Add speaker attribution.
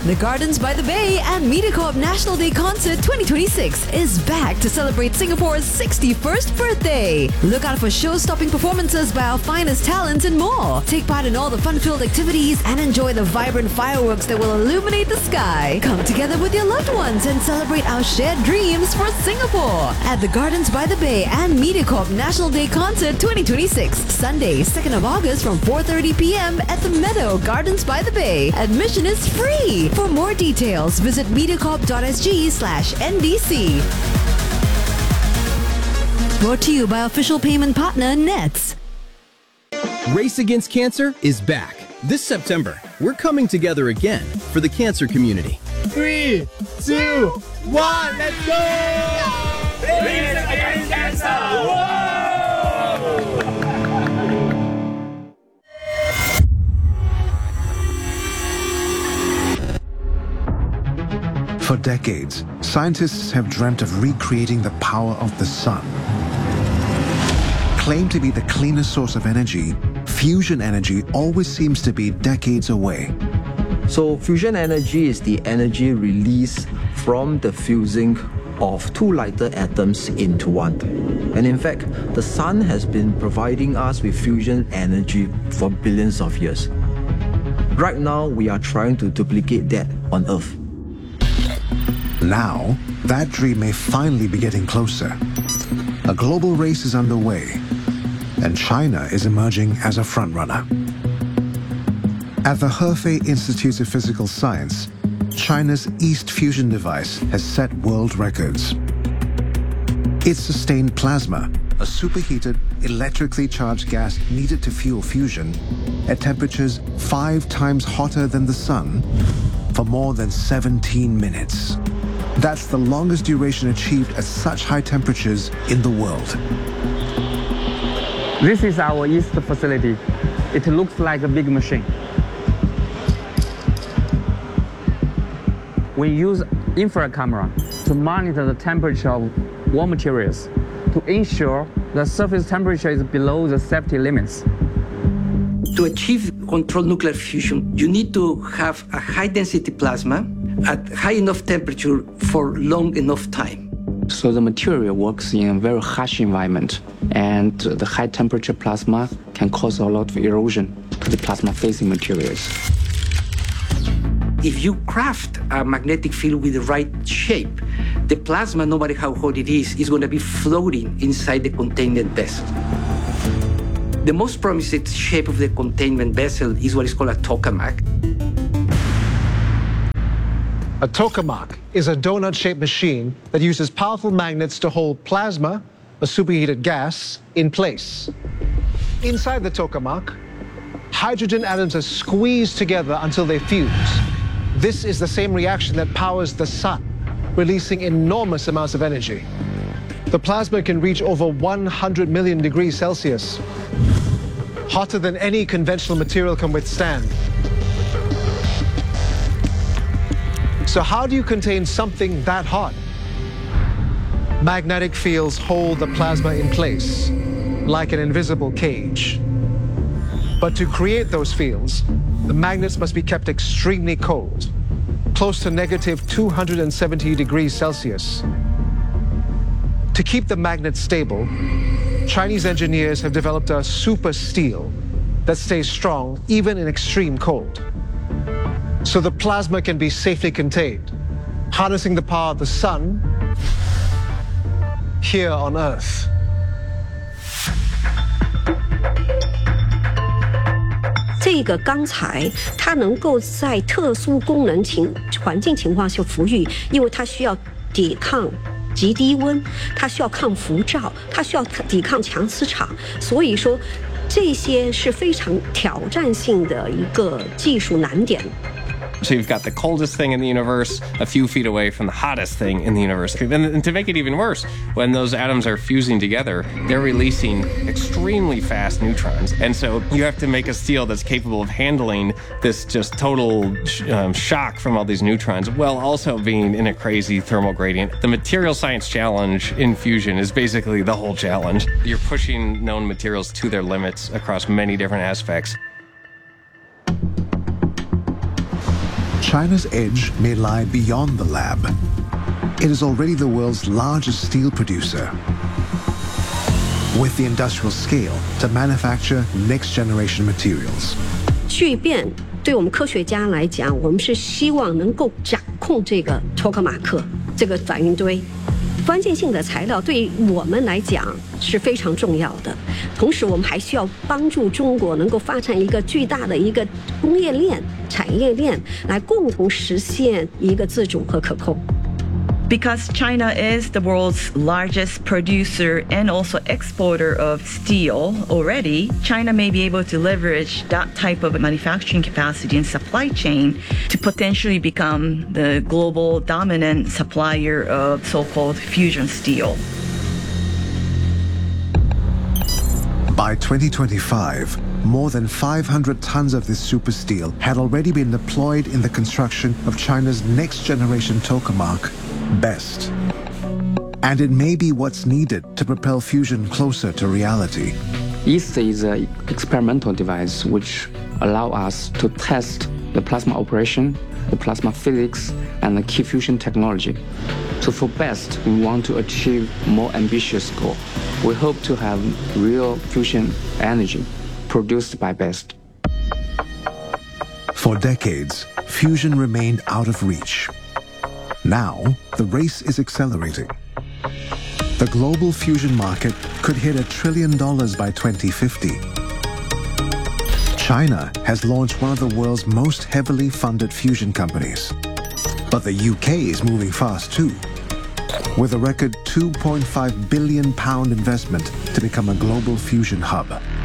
Speaker 1: The Gardens by the Bay and MediaCorp National Day Concert 2026 is back to celebrate Singapore's 61st birthday. Look out for show-stopping performances by our finest talents and more. Take part in all the fun-filled activities and enjoy the vibrant fireworks that will illuminate the sky. Come together with your loved ones and celebrate our shared dreams for Singapore at the Gardens by the Bay and MediaCorp National Day Concert 2026, Sunday, 2nd of August from 4:30 p.m. at the Meadow Gardens by the Bay. Admission is free. For more details, visit mediacorp.sg/NDC. Brought to you by official payment partner Nets.
Speaker 2: Race Against Cancer is back. This September, we're coming together again for the cancer community.
Speaker 3: 3, 2, 1, let's go!
Speaker 4: Race Against Cancer! Whoa!
Speaker 5: For decades, scientists have dreamt of recreating the power of the sun. Claimed to be the cleanest source of energy, fusion energy always seems to be decades away.
Speaker 6: So fusion energy is the energy released from the fusing of two lighter atoms into one. And in fact, the sun has been providing us with fusion energy for billions of years. Right now, we are trying to duplicate that on Earth.
Speaker 5: Now, that dream may finally be getting closer. A global race is underway, and China is emerging as a frontrunner. At the Hefei Institute of Physical Science, China's East Fusion device has set world records. It sustained plasma, a superheated, electrically charged gas needed to fuel fusion, at temperatures 5 times hotter than the sun for more than 17 minutes. That's the longest duration achieved at such high temperatures in the world.
Speaker 7: This is our East facility. It looks like a big machine. We use infrared camera to monitor the temperature of raw materials to ensure the surface temperature is below the safety limits.
Speaker 8: To achieve controlled nuclear fusion, you need to have a high-density plasma at high enough temperature for long enough time.
Speaker 9: So the material works in a very harsh environment, and the high-temperature plasma can cause a lot of erosion to the plasma-facing materials.
Speaker 8: If you craft a magnetic field with the right shape, the plasma, no matter how hot it is going to be floating inside the containment vessel. The most promising shape of the containment vessel is what is called a tokamak.
Speaker 10: A tokamak is a donut-shaped machine that uses powerful magnets to hold plasma, a superheated gas, in place. Inside the tokamak, hydrogen atoms are squeezed together until they fuse. This is the same reaction that powers the sun, releasing enormous amounts of energy. The plasma can reach over 100 million degrees Celsius, hotter than any conventional material can withstand. So how do you contain something that hot? Magnetic fields hold the plasma in place, like an invisible cage. But to create those fields, the magnets must be kept extremely cold, close to negative 270 degrees Celsius. To keep the magnets stable, Chinese engineers have developed a super steel that stays strong even in extreme cold. So the plasma can be safely contained, harnessing the power of the sun here on Earth.
Speaker 11: 这个钢材它能够在特殊功能环境情况下服役，因为它需要抵抗极低温，它需要抗辐照，它需要抵抗强磁场，所以说这些是非常挑战性的一个技术难点。
Speaker 12: So you've got the coldest thing in the universe a few feet away from the hottest thing in the universe. And to make it even worse, when those atoms are fusing together, they're releasing extremely fast neutrons. And so you have to make a steel that's capable of handling this just total shock from all these neutrons, while also being in a crazy thermal gradient. The material science challenge in fusion is basically the whole challenge. You're pushing known materials to their limits across many different aspects.
Speaker 5: China's edge may lie beyond the lab. It is already the world's largest steel producer, with the industrial scale to manufacture next-generation materials.
Speaker 11: 聚变对我们科学家来讲，我们是希望能够掌控这个托克马克这个反应堆。关键性的材料对于我们来讲是非常重要的，同时我们还需要帮助中国能够发展一个巨大的一个工业链、产业链，来共同实现一个自主和可控。
Speaker 13: Because China is the world's largest producer and also exporter of steel already, China may be able to leverage that type of manufacturing capacity and supply chain to potentially become the global dominant supplier of so-called fusion steel.
Speaker 5: By 2025, more than 500 tons of this super steel had already been deployed in the construction of China's next-generation tokamak, BEST. And it may be what's needed to propel fusion closer to reality.
Speaker 9: EAST is an experimental device which allows us to test the plasma operation, the plasma physics, and the key fusion technology. So for BEST, we want to achieve more ambitious goal. We hope to have real fusion energy produced by BEST.
Speaker 5: For decades, fusion remained out of reach. Now, the race is accelerating. The global fusion market could hit $1 trillion by 2050. China has launched one of the world's most heavily funded fusion companies. But the UK is moving fast too, with a record £2.5 billion investment to become a global fusion hub.